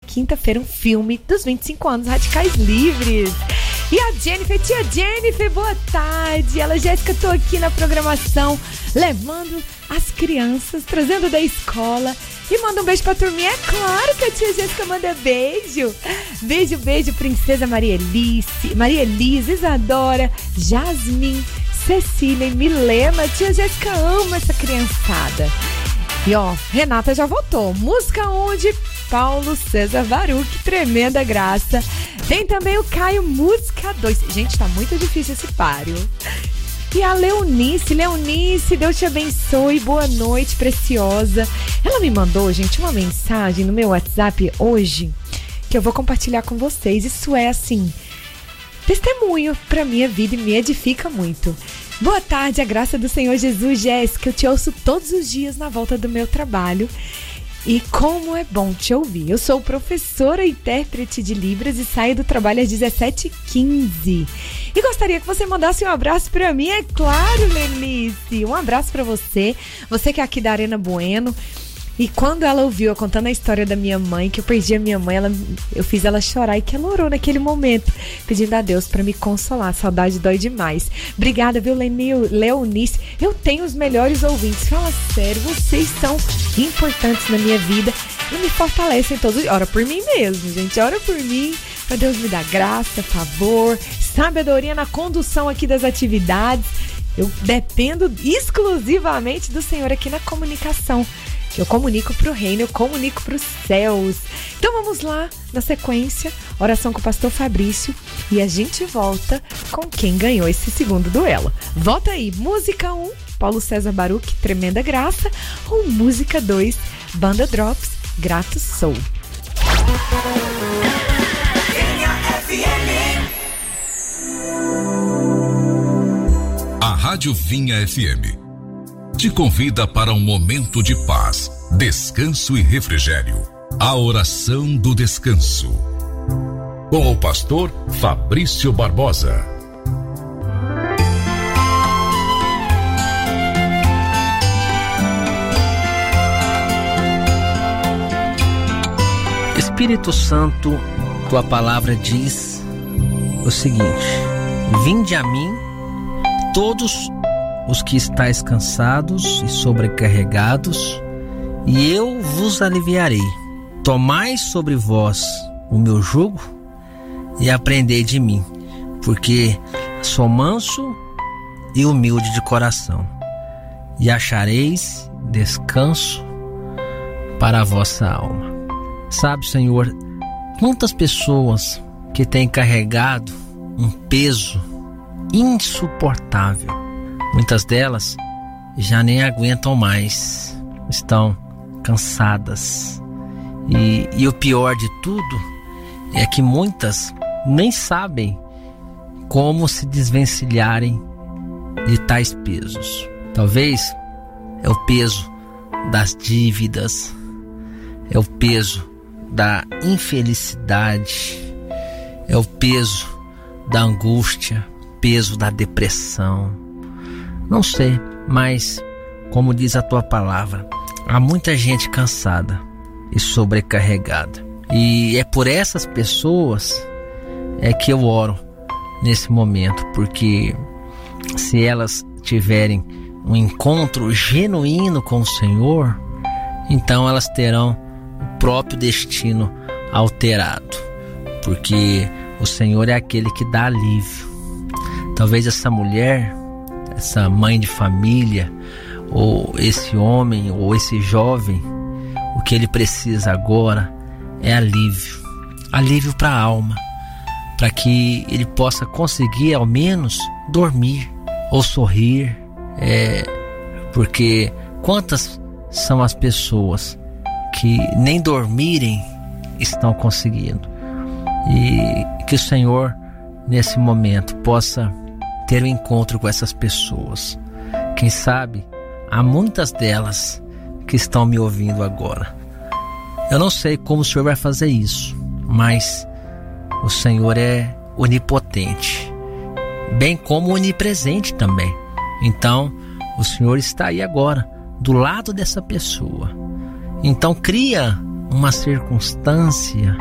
quinta-feira um filme dos 25 anos Radicais Livres. E a Jennifer, tia Jennifer, boa tarde. Ela, Jéssica, tô aqui na programação, levando as crianças, trazendo da escola. E manda um beijo pra turminha. É claro que a tia Jéssica manda beijo. Beijo, beijo, princesa Maria Elise, Isadora, Jasmine, Cecília e Milena. Tia Jéssica ama essa criançada. E ó, Renata já voltou. Música onde? Paulo César Baruch, tremenda graça. Tem também o Caio, música 2. Gente, tá muito difícil esse páreo. E a Leonice, Deus te abençoe, boa noite, preciosa. Ela me mandou, gente, uma mensagem no meu WhatsApp hoje, que eu vou compartilhar com vocês. Isso é, assim, testemunho pra minha vida e me edifica muito. Boa tarde, a graça do Senhor Jesus, Jéssica. Eu te ouço todos os dias na volta do meu trabalho. E como é bom te ouvir. Eu sou professora e intérprete de Libras e saio do trabalho às 17h15. E gostaria que você mandasse um abraço pra mim, é claro, Lenice. Um abraço pra você. Você que é aqui da Arena Bueno. E quando ela ouviu eu contando a história da minha mãe, que eu perdi a minha mãe, eu fiz ela chorar e que ela orou naquele momento, pedindo a Deus pra me consolar. A saudade dói demais. Obrigada, viu, Leonice? Eu tenho os melhores ouvintes. Fala sério, vocês são importantes na minha vida e me fortalecem todos os dias. Ora por mim mesmo, gente. Ora por mim, pra Deus me dar graça, favor, sabedoria na condução aqui das atividades. Eu dependo exclusivamente do Senhor aqui na comunicação. Eu comunico para o reino, eu comunico para os céus. Então vamos lá, na sequência, oração com o pastor Fabrício. E a gente volta com quem ganhou esse segundo duelo. Volta aí, música 1, Paulo César Baruch, tremenda graça. Ou música 2, Banda Drops, Grato Sou. A Rádio Vinha FM te convida para um momento de paz, descanso e refrigério. A oração do descanso. Com o pastor Fabrício Barbosa. Espírito Santo, tua palavra diz o seguinte: vinde a mim, todos os que estáis cansados e sobrecarregados, e eu vos aliviarei. Tomai sobre vós o meu jugo e aprendei de mim, porque sou manso e humilde de coração, e achareis descanso para a vossa alma. Sabe, Senhor, quantas pessoas que têm carregado um peso insuportável. Muitas delas já nem aguentam mais, estão cansadas. E o pior de tudo é que muitas nem sabem como se desvencilharem de tais pesos. Talvez é o peso das dívidas, é o peso da infelicidade, é o peso da angústia, peso da depressão. Não sei, mas como diz a tua palavra, há muita gente cansada e sobrecarregada. E é por essas pessoas que eu oro nesse momento, porque se elas tiverem um encontro genuíno com o Senhor, então elas terão o próprio destino alterado, porque o Senhor é aquele que dá alívio. Talvez essa mulher, essa mãe de família, ou esse homem, ou esse jovem, o que ele precisa agora é alívio para a alma, para que ele possa conseguir ao menos dormir ou sorrir, porque quantas são as pessoas que nem dormirem estão conseguindo. E que o Senhor nesse momento possa ter um encontro com essas pessoas. Quem sabe há muitas delas que estão me ouvindo agora. Eu não sei como o Senhor vai fazer isso, mas o Senhor é onipotente, bem como onipresente também. Então o Senhor está aí agora, do lado dessa pessoa. Então cria uma circunstância